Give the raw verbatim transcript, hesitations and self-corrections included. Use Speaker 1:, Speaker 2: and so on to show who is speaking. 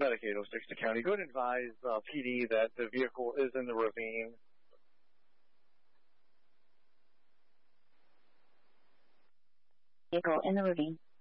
Speaker 1: Medicaid oh six to County. Go ahead and advise uh, P D that the vehicle is in the ravine.
Speaker 2: Vehicle in the ravine.